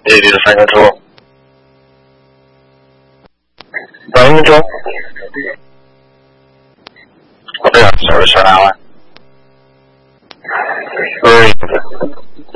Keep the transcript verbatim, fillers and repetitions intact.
夜里的三个钟，三个钟，我这样手是拿完，对。